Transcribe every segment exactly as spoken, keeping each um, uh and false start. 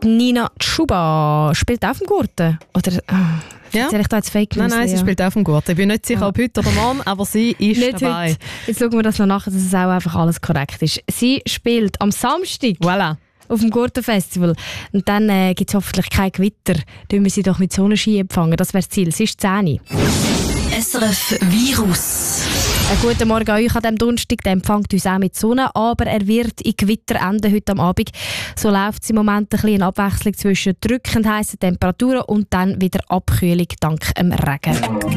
Die Nina Tschuba spielt auf dem Gurten. Oder äh, ja. ich da jetzt Fake News? Nein, nein, sie ja. spielt auf dem Gurten. Ich bin nicht sicher, ja. ob heute oder morgen, aber sie ist nicht dabei. Heute. Jetzt schauen wir das noch nach, dass es auch einfach alles korrekt ist. Sie spielt am Samstag. Voilà. Auf dem Gurtenfestival. Und dann äh, gibt es hoffentlich kein Gewitter. Dann wir sie doch mit Sonnenschein empfangen. Das wäre das Ziel. Es ist zehn. S R F Virus. Einen guten Morgen an euch an diesem Donnerstag. Der empfängt uns auch mit Sonne, aber er wird in Gewitter enden heute am Abend. So läuft es im Moment ein bisschen in Abwechslung zwischen drückend heißen Temperaturen und dann wieder Abkühlung dank dem Regen.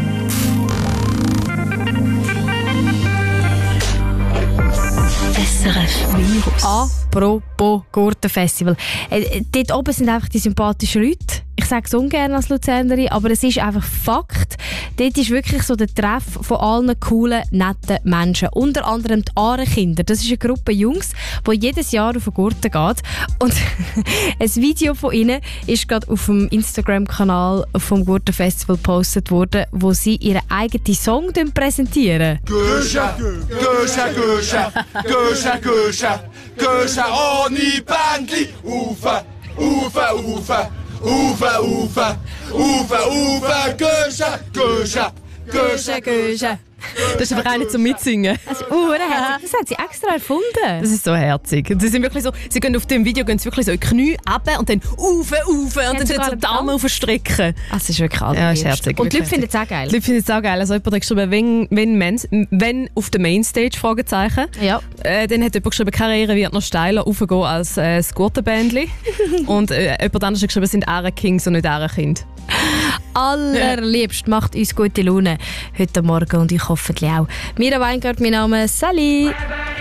S R F Virus. Apropos Gurtenfestival. Äh, dort oben sind einfach die sympathischen Leute. Ich sage es ungern als Luzernerin, aber es ist einfach Fakt. Dort ist wirklich so der Treff von allen coolen, netten Menschen. Unter anderem die Ahrenkinder. Das ist eine Gruppe Jungs, die jedes Jahr auf den Gurten geht. Und ein Video von ihnen ist gerade auf dem Instagram-Kanal vom Gurtenfestival gepostet worden, wo sie ihren eigenen Song präsentieren. Göscha, Göscha, Göscha, Göscha, Göscha, Göscha, ohne Bändli, Ufe, Ufe, Ufe. Ufe, Ufe, Ufe, Ufe, Göscha, Göscha, Göscha, Göscha. Das ist einfach einer zum Mitsingen. Das ist urherzig. Das hat sie extra erfunden. Das ist so herzig. Und sie sind wirklich so, sie gehen auf dem Video gehen sie wirklich so in die Knie runter und dann ufe, ufe und dann so die Arme aufstrecken. Das ist wirklich alles. Ja, ist herzig. Und die Leute finden es auch geil. Die Leute finden es auch geil. Also jemand hat geschrieben, wenn, wenn, Mens, wenn auf der Mainstage, Fragezeichen. Ja. Äh, dann hat jemand geschrieben, Karriere wird noch steiler raufgehen als äh, das Gurtenbändli. Und äh, jemand anderes hat geschrieben, es sind Ehrenkings und nicht Ehrenkind. Allerliebst macht uns gute Laune heute Morgen und ich hoffe auch. Mira Weingart, mein Name. Sali.